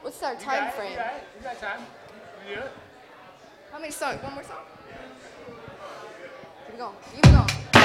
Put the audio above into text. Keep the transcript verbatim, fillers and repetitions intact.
What's our You time got it, frame? You got it. You got time. You do it. How many songs? One more song? Keep it going. Keep it going.